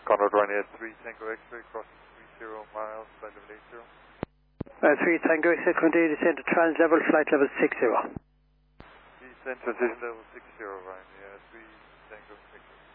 Conrad Ryanair 3 Tango X-ray, crossing 30 miles, flight level 80. 3 Tango X-ray, continue descent to trans-level, flight level 60. Descent transition level 60, Ryanair 3 Tango X-ray.